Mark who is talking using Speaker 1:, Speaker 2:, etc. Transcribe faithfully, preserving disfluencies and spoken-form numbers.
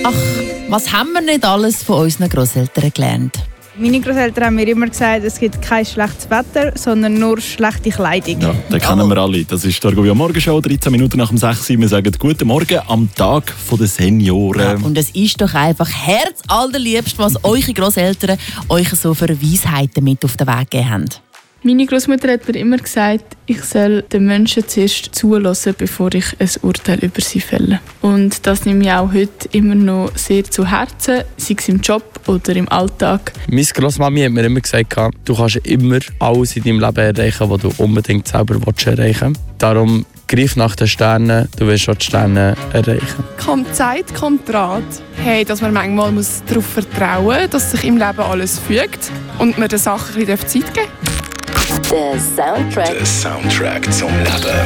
Speaker 1: Ach, was haben wir nicht alles von unseren Grosseltern gelernt?
Speaker 2: Meine Grosseltern haben mir immer gesagt, es gibt kein schlechtes Wetter, sondern nur schlechte Kleidung.
Speaker 3: Ja, den kennen wir alle. Das ist die Argovia Morgenshow, dreizehn Minuten nach dem sechs. Wir sagen guten Morgen am Tag der Senioren.
Speaker 1: Ja, und es ist doch einfach herzallerliebst, was eure Grosseltern euch so für Weisheiten mit auf den Weg gegeben haben.
Speaker 4: Meine Großmutter hat mir immer gesagt, ich soll den Menschen zuerst zulassen, bevor ich ein Urteil über sie fälle. Und das nehme ich auch heute immer noch sehr zu Herzen, sei es im Job oder im Alltag.
Speaker 5: Meine Grossmami hat mir immer gesagt, du kannst immer alles in deinem Leben erreichen, was du unbedingt selber erreichen willst. Darum greif nach den Sternen, du wirst auch die Sterne erreichen.
Speaker 6: Kommt Zeit, kommt Rat. Hey, dass man manchmal muss darauf vertrauen muss, dass sich im Leben alles fügt und man den Sachen ein bisschen Zeit geben darf.
Speaker 7: Der Soundtrack.
Speaker 8: Der Soundtrack zum Leben.